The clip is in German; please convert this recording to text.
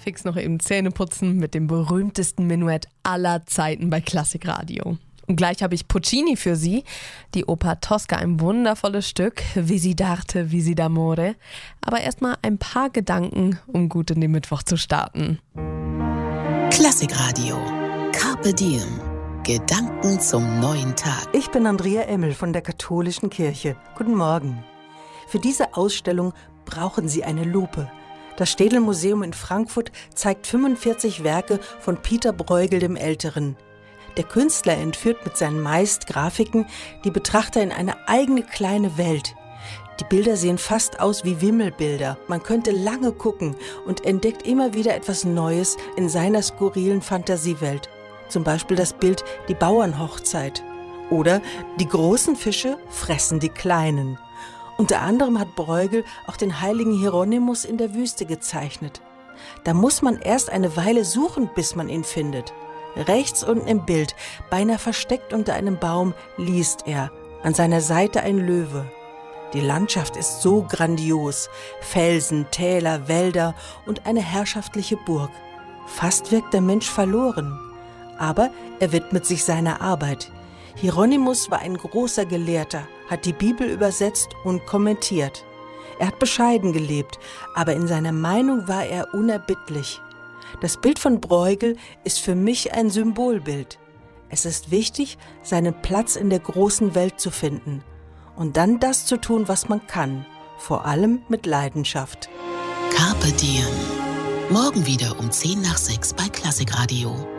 fix noch eben Zähne putzen mit dem berühmtesten Menuett aller Zeiten bei Klassikradio. Und gleich habe ich Puccini für Sie, die Oper Tosca, ein wundervolles Stück, Visidarte, Visidamore. Aber erstmal ein paar Gedanken, um gut in den Mittwoch zu starten. Klassikradio, Carpe Diem, Gedanken zum neuen Tag. Ich bin Andrea Emmel von der Katholischen Kirche. Guten Morgen. Für diese Ausstellung brauchen Sie eine Lupe. Das Städel-Museum in Frankfurt zeigt 45 Werke von Pieter Bruegel dem Älteren. Der Künstler entführt mit seinen meist Grafiken die Betrachter in eine eigene kleine Welt. Die Bilder sehen fast aus wie Wimmelbilder. Man könnte lange gucken und entdeckt immer wieder etwas Neues in seiner skurrilen Fantasiewelt. Zum Beispiel das Bild Die Bauernhochzeit. Oder Die großen Fische fressen die kleinen. Unter anderem hat Bruegel auch den heiligen Hieronymus in der Wüste gezeichnet. Da muss man erst eine Weile suchen, bis man ihn findet. Rechts unten im Bild, beinahe versteckt unter einem Baum, liest er. An seiner Seite ein Löwe. Die Landschaft ist so grandios. Felsen, Täler, Wälder und eine herrschaftliche Burg. Fast wirkt der Mensch verloren. Aber er widmet sich seiner Arbeit. Hieronymus war ein großer Gelehrter, hat die Bibel übersetzt und kommentiert. Er hat bescheiden gelebt, aber in seiner Meinung war er unerbittlich. Das Bild von Bruegel ist für mich ein Symbolbild. Es ist wichtig, seinen Platz in der großen Welt zu finden und dann das zu tun, was man kann, vor allem mit Leidenschaft. Carpe Diem. Morgen wieder um 5:50 bei Klassikradio.